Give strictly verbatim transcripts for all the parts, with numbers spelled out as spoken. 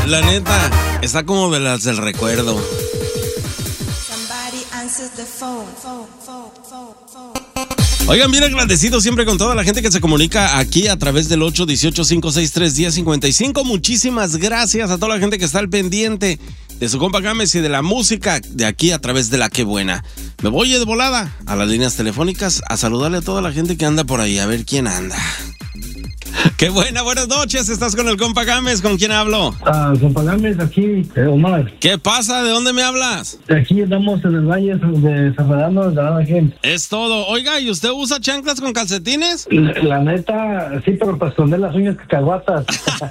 La neta, está como de las del recuerdo. Oigan, bien agradecido siempre con toda la gente que se comunica aquí a través del ocho uno ocho, cinco seis tres, uno cero cinco cinco. Muchísimas gracias a toda la gente que está al pendiente de su compa Gámez y de la música de aquí a través de La Qué Buena. Me voy de volada a las líneas telefónicas a saludarle a toda la gente que anda por ahí, a ver quién anda. Qué buena, buenas noches, estás con el compa Gámez, ¿con quién hablo? Ah, compa Gámez, aquí, eh, Omar. ¿Qué pasa? ¿De dónde me hablas? Aquí estamos en el valle de San Fernando de Anaheim. Es todo. Oiga, ¿y usted usa chanclas con calcetines? La, la neta, sí, pero para esconder las uñas cacahuatas.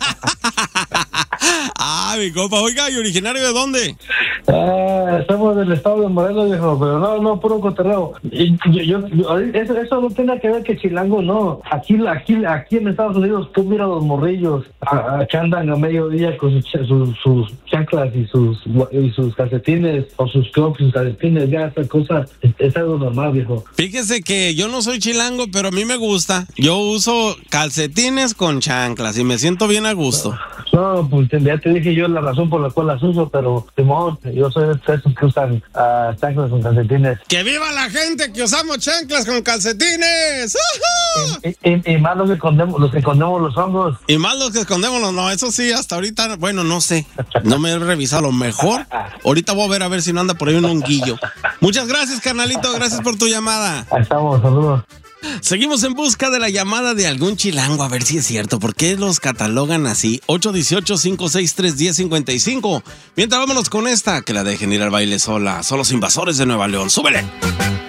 Ah, mi compa, oiga, ¿y originario de dónde? Ah, estamos del estado de Morelos, viejo, pero no, no, puro cotorreo. Y Yo, yo, yo, eso, eso no tiene que ver que Chilango, no. Aquí, aquí, aquí en Estados Unidos, tú mira los morrillos a, a, que andan a mediodía con sus, sus, sus chanclas y sus, y sus calcetines, o sus crocs, sus calcetines, ya esa cosa es, es algo normal, viejo. Fíjese que yo no soy chilango, pero a mí me gusta. Yo uso calcetines con chanclas y me siento bien a gusto. No, pues ya te dije yo la razón por la cual las uso, pero Simón, yo soy de esos que usan uh, chanclas con calcetines. ¡Que viva la gente que usamos chanclas con calcetines! Y, y, y más los que escondemos, los que escondemos los hongos. Y más los que escondemos los, no, eso sí, hasta ahorita, bueno, no sé, no me he revisado, lo mejor, ahorita voy a ver a ver si no anda por ahí un honguillo. Muchas gracias, carnalito, gracias por tu llamada. Ahí estamos, saludos. Seguimos en busca de la llamada de algún chilango, a ver si es cierto. ¿Por qué los catalogan así? ocho uno ocho, cinco seis tres, uno cero cinco cinco. Mientras vámonos con esta, que la dejen ir al baile sola. Son los Invasores de Nueva León. ¡Súbele!